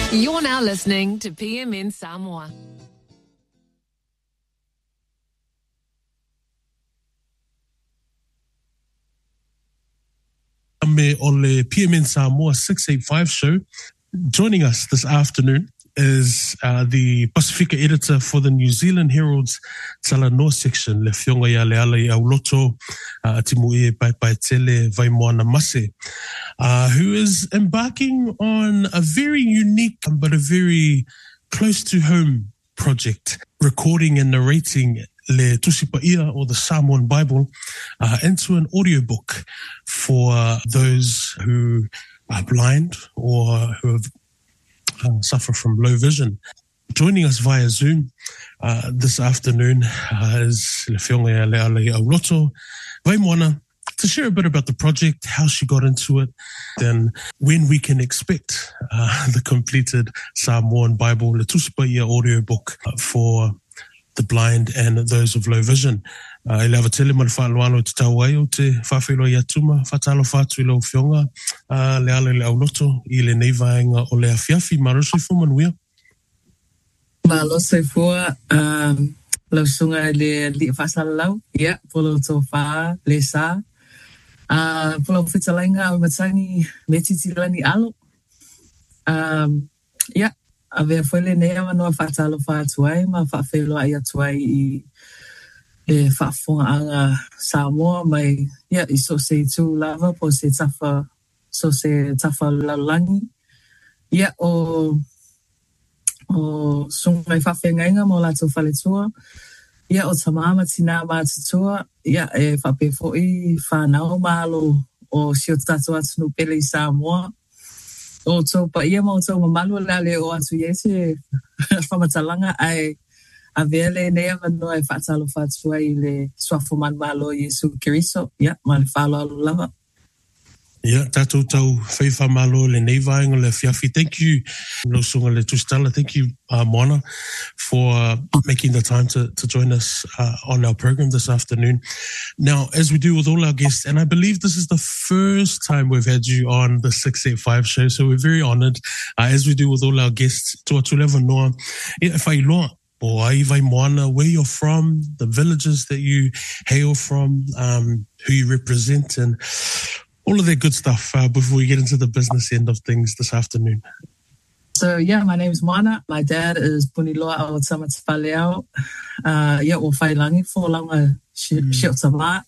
You're now listening to PMN Samoa. Me on the PMN Samoa 685 show. Joining us this afternoon is the Pacifica editor for the New Zealand Herald's Talanoa section, Le Fionga ya Leala i Auloto, Timu e Paipatele Vaimoana Mase, who is embarking on a very unique but a very close to home project, recording and narrating Le Tusipaia, or the Samoan Bible, into an audiobook for those who are blind or who have suffer from low vision. Joining us via Zoom this afternoon is Le Fionga Leala Auloto, Vaimoana, to share a bit about the project, how she got into it, then when we can expect the completed Samoan Bible, Le Tusipaia audiobook for the blind and those of low vision. I lava tele mal whaalwalo te tauai o te whawhelo i atuma, whatalo whatu I lau Fionga, le ala le Auloto, I le neivaenga o le awhiawhi, marusoi fu manuia. Malosoi fua, lau sunga le li whasalau, polo tō wha, le sa, polo whitalainga o matangi me titilani alo. A vea whele nea manoa whatalo whatuai, ma whawhelo ai atuai I whafonga anga Samoa, mai, I so se tū lava, po se tafa, so se tafa laulangi. O sungai whawhengainga mo lato whaletua. O tamama tina mātutua, e whape fōi whanau malo o sio tatu atu nupele I Samoa. O tō pa ia mo tō mamalu lale o atu iese whamatalanga ai a vele nea manoa e whaatalo whatua I le swafoman malo Yesu Kiriso. Ma le whalo alu lava. Tātou tau whaiwha malo le neivaenga le whiawhi. Thank you, Losunga le Tustala. Thank you, Moana, for making the time to join us on our program this afternoon. Now, as we do with all our guests, and I believe this is the first time we've had you on the 685 show, so we're very honored, as we do with all our guests, to lewa noa, whailoa, o ai Vaimoana, where you're from, the villages that you hail from, who you represent, and all of that good stuff before we get into the business end of things this afternoon. So, my name is Moana. My dad is Puniloa o Tamatawhaleau. O Whailangi, Fōlanga Shiotama.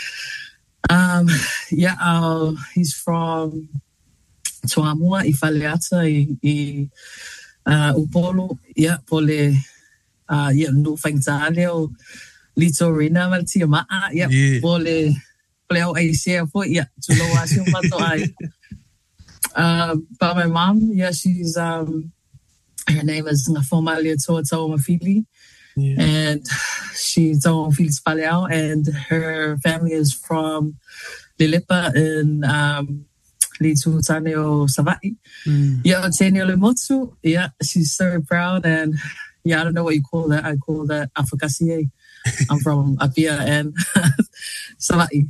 He's from Tuamua, I Whaleata, I Upolo. Pole, no Whaingtāleo, Lito Rina, Maltia Maa. Pole, Pleo Asia for to low asio mato ai. But my mom, she's her name is Ngafomalia Toa Mafili. And she's on Felix Paleao, and her family is from Lilipa in Litu Taneo Savai. Taneo Lemotsu. She's so proud, and I don't know what you call that. I call that Afakasiye. I'm from Apia and Savai.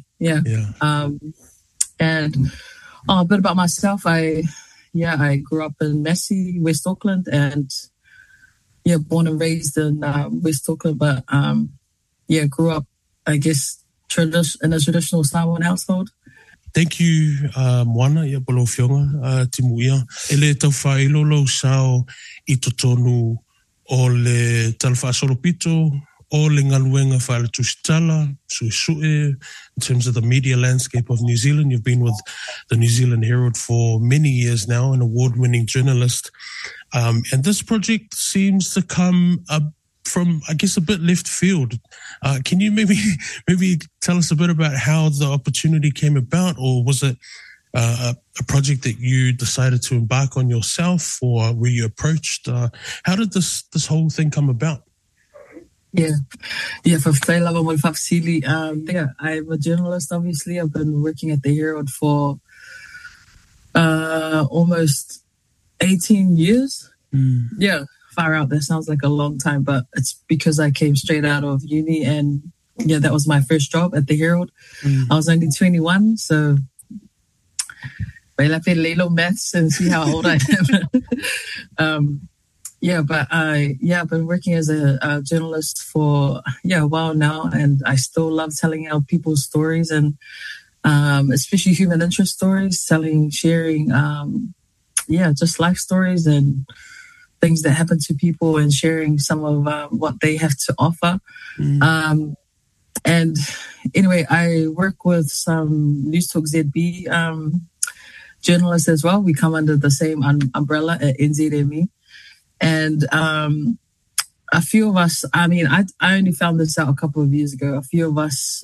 And a bit about myself. I grew up in Messi, West Auckland, and born and raised in West Auckland, but grew up, I guess, in a traditional Samoan household. Thank you, Moana, polo Fionga, Timuia. Ele tau whailolo sao I totonu o le talwha solopito, o le ngaluenga whaile tusitala, suesue, in terms of the media landscape of New Zealand. You've been with the New Zealand Herald for many years now, an award-winning journalist. And this project seems to come from, I guess, a bit left field. Can you maybe tell us a bit about how the opportunity came about, or was it a project that you decided to embark on yourself, or were you approached? How did this whole thing come about? For Whailava mo Whawsili. I'm a journalist, obviously. I've been working at the Herald for almost 18 years. Far out. That sounds like a long time, but it's because I came straight out of uni, and that was my first job at the Herald. I was only 21, so Lelo maths and see how old I am. But I've been working as a journalist for a while now, and I still love telling out people's stories, and especially human interest stories, sharing just life stories and things that happen to people, and sharing some of what they have to offer. And anyway, I work with some News Talk ZB journalists as well. We come under the same umbrella at NZME. And a few of us, I only found this out a couple of years ago. A few of us,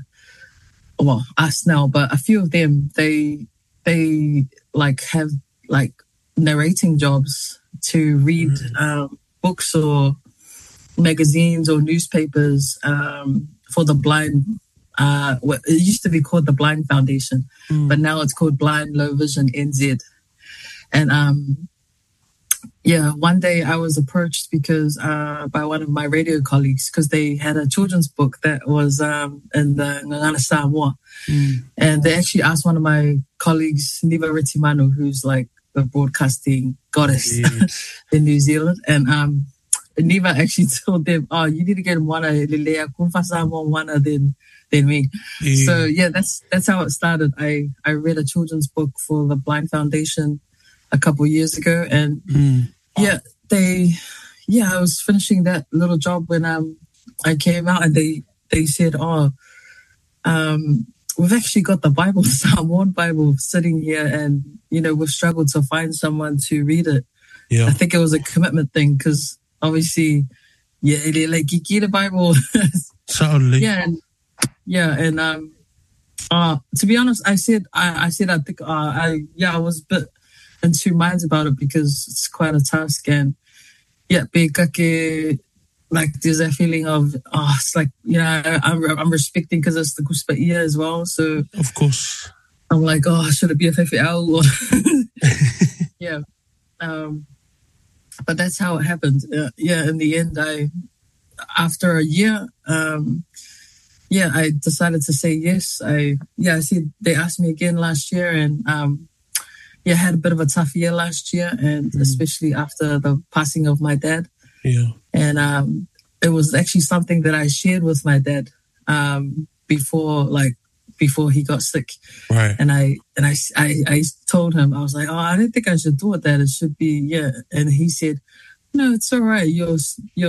us now, but a few of them, they have narrating jobs to read books or magazines or newspapers for the blind. It used to be called the Blind Foundation, but now it's called Blind Low Vision NZ. And one day I was approached because by one of my radio colleagues, because they had a children's book that was in the Ngangana Samoa. And they actually asked one of my colleagues, Niva Ritimanu, who's like the broadcasting goddess in New Zealand. And Niva actually told them, you need to get Moana Lilea Kumfasa more Moana than me. So that's how it started. I read a children's book for the Blind Foundation a couple of years ago, and I was finishing that little job when I came out, and they said, we've actually got the Bible, the Samoan Bible, sitting here, and we've struggled to find someone to read it. I think it was a commitment thing, because obviously like you get a Bible. Certainly. And to be honest, I think I was a bit in two minds about it, because it's quite a task, and like there's that feeling of it's like I'm respecting, because it's the Kuspa Ia as well, so of course I'm like, should it be a Fefe'au or but that's how it happened. In the end, after a year, I decided to say yes. I said, they asked me again last year, and I had a bit of a tough year last year, and especially after the passing of my dad. And it was actually something that I shared with my dad before he got sick. Right. And I told him, I was like, I don't think I should do it. That it should be And he said, no, it's all right. You're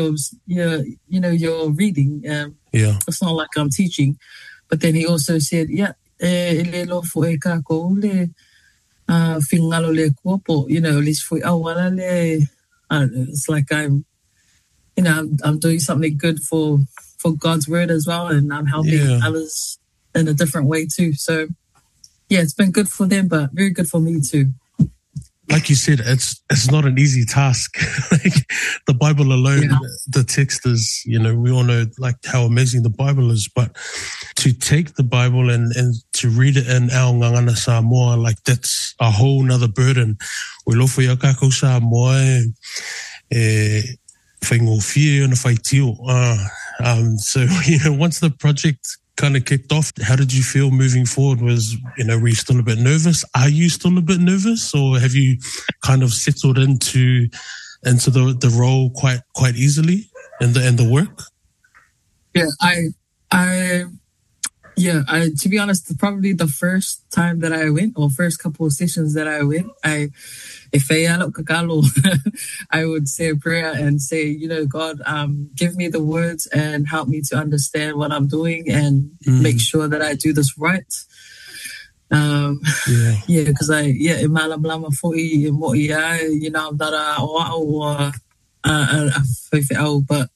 reading. It's not like I'm teaching. But then he also said, it's like I'm doing something good for God's word as well, and I'm helping others in a different way too. So it's been good for them, but very good for me too. Like you said, it's not an easy task. Like the Bible alone, the text is, we all know like how amazing the Bible is, but to take the Bible and to read it in our Ngangana Samoa, like that's a whole nother burden. We lofo ia kākou Samoa whaingofie ona whaitio. So, once the project kind of kicked off, how did you feel moving forward? Were you still a bit nervous? Are you still a bit nervous, or have you kind of settled into the role quite easily in the work? To be honest, probably the first time that I went, or first couple of sessions that I went, I would say a prayer and say, God, give me the words and help me to understand what I'm doing, and make sure that I do this right. Because malamlama fo'i mo ia, dara o but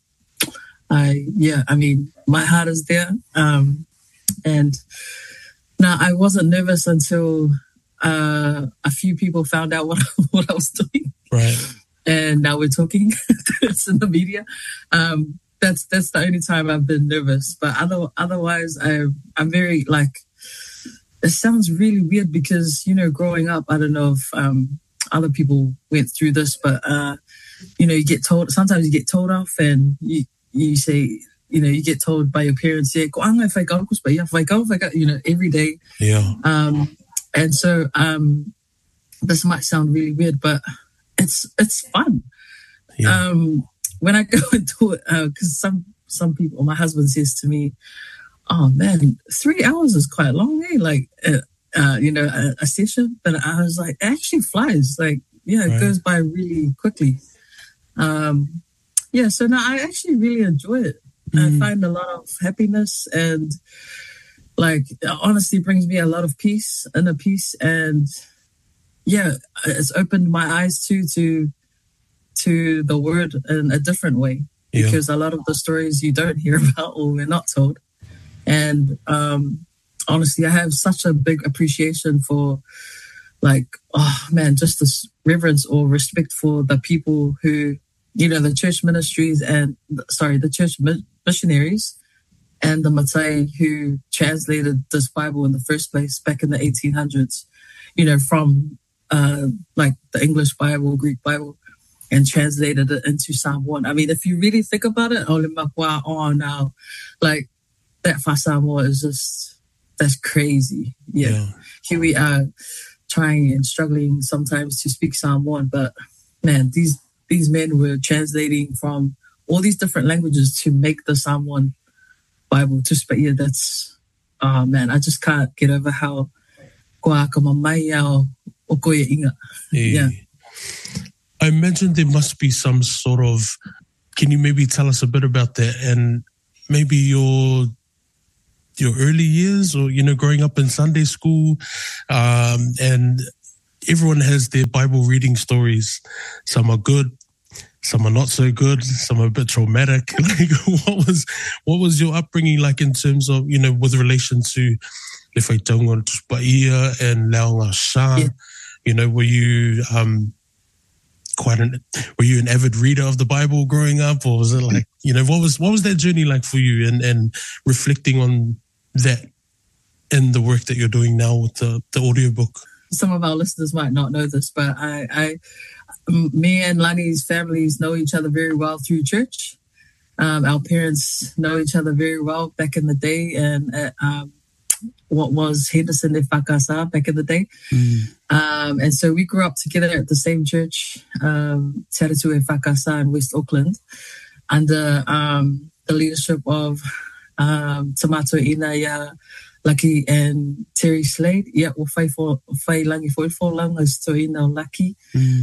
my heart is there. And now I wasn't nervous until a few people found out what I was doing. Right. And now we're talking. It's in the media. That's the only time I've been nervous. But otherwise, I'm very it sounds really weird because, growing up, I don't know if other people went through this, but, you get told, sometimes you get told off, and you say, you get told by your parents, every day. And so this might sound really weird, but it's fun. Yeah. When I go into it, because some people, my husband says to me, "Oh man, 3 hours is quite long, eh? Like, a session." But I was like, it actually flies. Like, yeah, it goes by really quickly. So now I actually really enjoy it. I find a lot of happiness, and like, it honestly brings me a lot of inner peace. And yeah, it's opened my eyes to the word in a different way, because a lot of the stories you don't hear about or we're not told. And honestly, I have such a big appreciation for, like, just this reverence or respect for the people who, the church ministries the church missionaries and the Matai who translated this Bible in the first place back in the 1800s, from like the English Bible, Greek Bible, and translated it into Samoan. I mean, if you really think about it, now, like, that for Samoa is just, that's crazy. Yeah. Here we are trying and struggling sometimes to speak Samoan, but man, these men were translating from all these different languages to make the Samoan Bible to speak. Yeah, that's, I just can't get over how yeah. I imagine there must be some sort of, can you maybe tell us a bit about that, and maybe your early years, or, growing up in Sunday school, and everyone has their Bible reading stories. Some are good, some are not so good, some are a bit traumatic. Like, what was your upbringing like in terms of, with relation to Lefai Taungon Tuspaia and Laonga Sha? Were you were you an avid reader of the Bible growing up, or was it like, what was that journey like for you, and reflecting on that in the work that you're doing now with the audiobook? Some of our listeners might not know this, but me and Lani's families know each other very well through church. Our parents know each other very well back in the day, and at what was Henderson e Whakasa back in the day. And so we grew up together at the same church, Te Aratu e Whakasa in West Auckland, under the leadership of Tamato Ina Lucky and Terry Slade. Yeah, we'll fight langi for long as to Ina Lucky.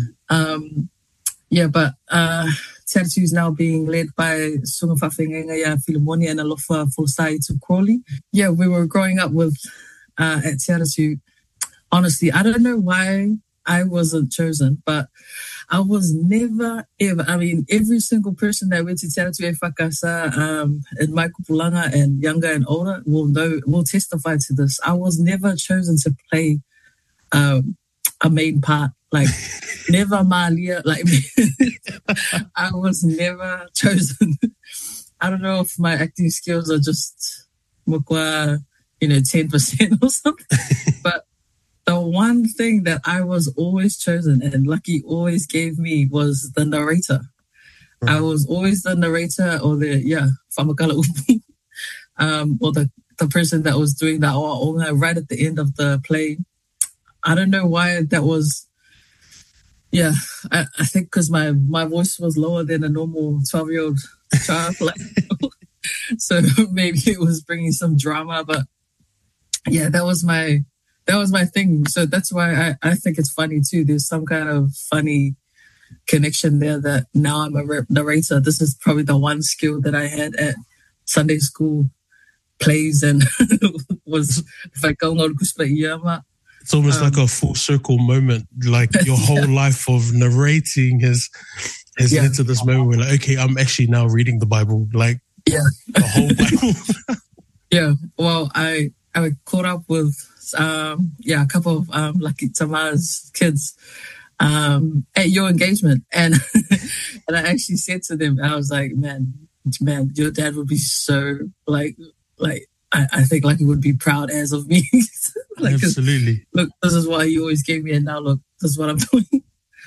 But Te Aratu is now being led by Sunga Whawhenga Philemoni and Alofa Fosai to Crawley. Yeah, we were growing up with at Te Aratu. Honestly, I don't know why I wasn't chosen, but I was never, ever, I mean, every single person that went to Te Aratu e Whakasa in my kupulanga, and younger and older, will testify to this. I was never chosen to play a main part. Like, never Malia, like, I was never chosen. I don't know if my acting skills are just 10% or something, but the one thing that I was always chosen and Lucky always gave me was the narrator. Right. I was always the narrator, or whamakala upu, or the person that was doing that right at the end of the play. I don't know why that was. Yeah, I think because my voice was lower than a normal 12-year-old child. So maybe it was bringing some drama, but yeah, that was my thing. So that's why I think it's funny too. There's some kind of funny connection there that now I'm a narrator. This is probably the one skill that I had at Sunday school plays, and was if I go on Kuspa. It's almost like a full circle moment, like your whole life of narrating has led to this moment where, like, okay, I'm actually now reading the Bible, like the whole Bible. Yeah, well, I caught up with a couple of Lucky Tamara's kids at your engagement, and and I actually said to them, I was like, man, your dad would be so like. I think Lucky would be proud as of me. Absolutely. Look, this is what he always gave me, and now look, this is what I'm doing.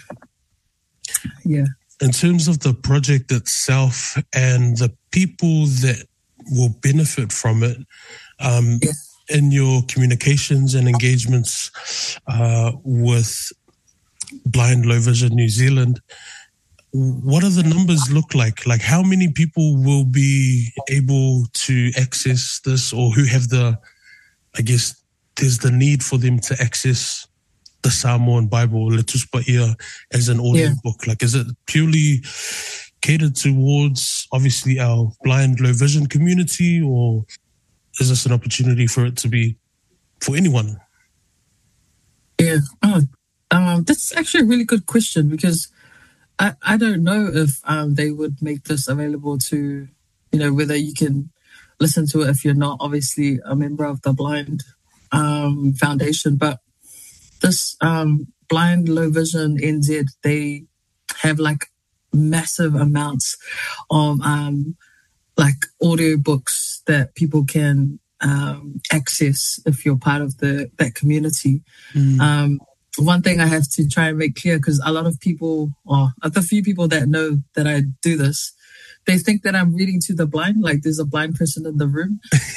Yeah. In terms of the project itself and the people that will benefit from it, in your communications and engagements with Blind Low Vision New Zealand, what do the numbers look like? Like, how many people will be able to access this, or who have there's the need for them to access the Samoan Bible, Le Tuspaia, as an audio book? Like, is it purely catered towards, obviously, our blind, low vision community, or is this an opportunity for it to be for anyone? Yeah. That's actually a really good question, because I don't know if they would make this available to, whether you can listen to it if you're not obviously a member of the Blind Foundation. But this Blind Low Vision NZ, they have like massive amounts of like audio books that people can access if you're part of that community. One thing I have to try and make clear, because a lot of people, or the few people that know that I do this, they think that I'm reading to the blind, like there's a blind person in the room.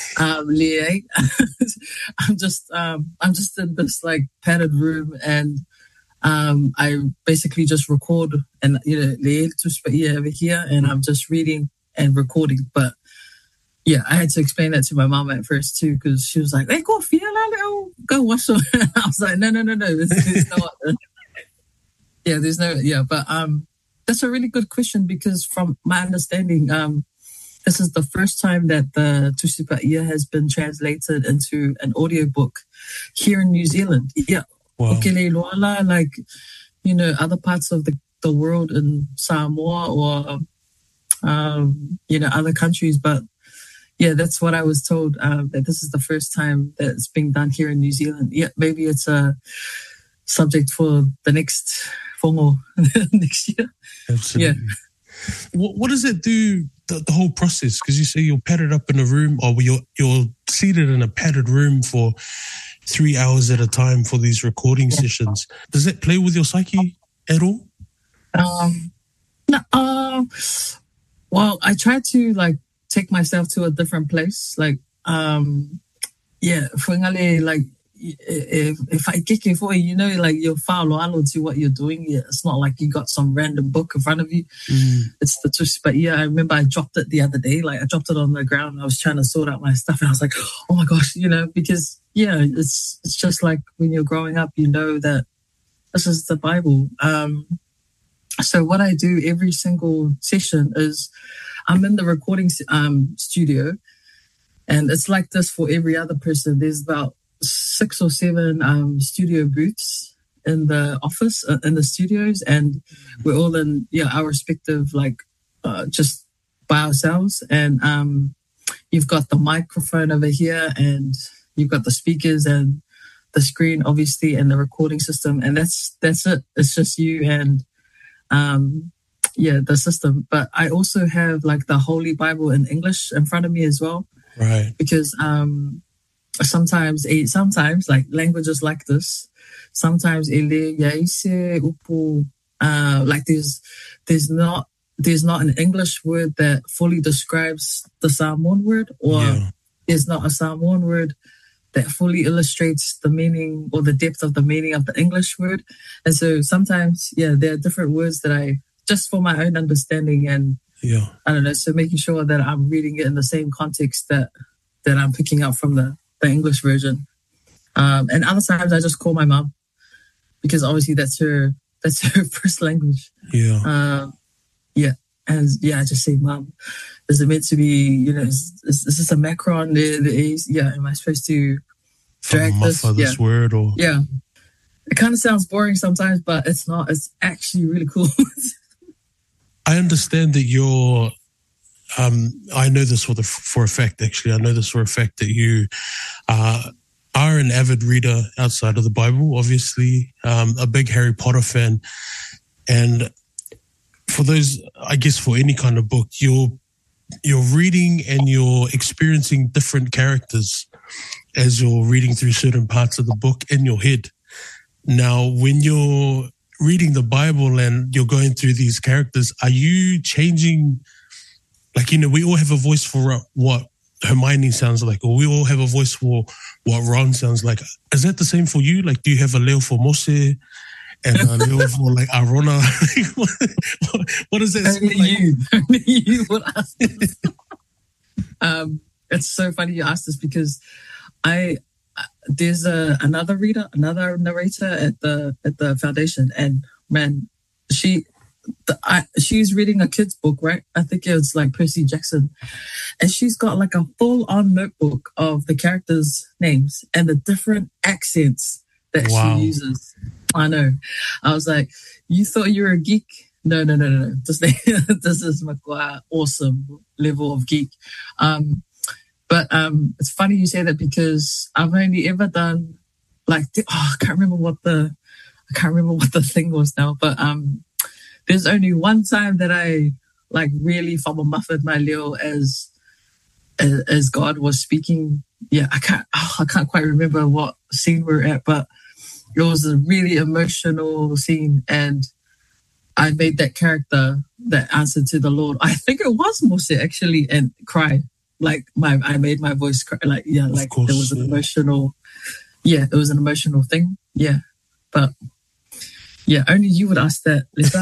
I'm just in this like padded room, and I basically just record, and over here, and I'm just reading and recording. But yeah, I had to explain that to my mom at first too, because she was like, "Hey, go go wash them." I was like, "No, there's not." There's no. Yeah, but that's a really good question, because from my understanding, this is the first time that the Tusipaia has been translated into an audiobook here in New Zealand. Yeah. Wow. Like, other parts of the world in Samoa or, other countries. But yeah, that's what I was told, that this is the first time that it's being done here in New Zealand. Yeah, maybe it's a subject for the next whongo next year. Absolutely. Yeah. What does it do, the whole process? Because you say you're padded up in a room, or you're seated in a padded room for 3 hours at a time for these recording sessions. Does that play with your psyche at all? No. Well, I try to like take myself to a different place. Like, like if I kick you for you, like you'll follow to what you're doing. Yeah, it's not like you got some random book in front of you. It's the tush. But yeah, I remember I dropped it the other day. Like I dropped it on the ground. I was trying to sort out my stuff, and I was like, oh my gosh, because it's just like when you're growing up, that this is the Bible. So what I do every single session is I'm in the recording studio, and it's like this for every other person. There's about 6 or 7 studio booths in the office, in the studios, and we're all in our respective just by ourselves. And you've got the microphone over here, and you've got the speakers and the screen, obviously, and the recording system, and that's it. It's just you and the system. But I also have like the Holy Bible in English in front of me as well, right? Because sometimes like languages like this, sometimes like there's not an English word that fully describes the Samoan word, or there's not a Samoan word that fully illustrates the meaning or the depth of the meaning of the English word. And so sometimes, there are different words that I, just for my own understanding, and I don't know, so making sure that I'm reading it in the same context that I'm picking up from the English version. And other times I just call my mom, because obviously that's her first language. And I just say, Mom, is it meant to be, is this a macron? Am I supposed to drag this word? Or it kind of sounds boring sometimes, but it's not. It's actually really cool. I understand that you're, I know this for a fact, actually. I know this for a fact that you are an avid reader outside of the Bible, obviously, a big Harry Potter fan. And for those, I guess, for any kind of book, you're reading and you're experiencing different characters as you're reading through certain parts of the book in your head. Now, when you're reading the Bible and you're going through these characters, are you changing? Like, we all have a voice for what Hermione sounds like, or we all have a voice for what Ron sounds like. Is that the same for you? Like, do you have a leo for Mose and a leo for like Arona? What is that? Only you would ask this. It's so funny you asked this because there's another narrator at the foundation, and man, she's reading a kid's book, right? I think it's like Percy Jackson, and she's got like a full-on notebook of the characters' names and the different accents that she uses. I know. I was like, you thought you were a geek? No. This is my awesome level of geek. But it's funny you say that because I've only ever done like I can't remember what the thing was now, but there's only one time that I like really muffled my leo as God was speaking. Yeah, I can't quite remember what scene we're at, but it was a really emotional scene, and I made that character that answered to the Lord. I think it was Mose actually, and cry. Like I made my voice cry. Like there was an emotional. Yeah, it was an emotional thing. Yeah, but. Yeah, only you would ask that, Lisa.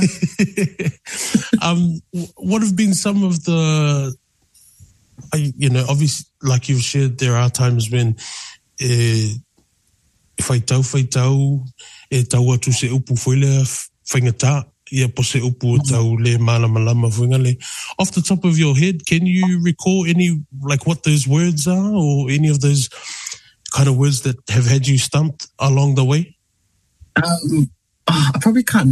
What have been some of the, obviously, like you've shared, there are times when whaitau, e tau atu se upu whaile whaingata, ia po se upu tau le malama whaingale. Off the top of your head, can you recall any, like what those words are, or any of those kind of words that have had you stumped along the way? I probably can't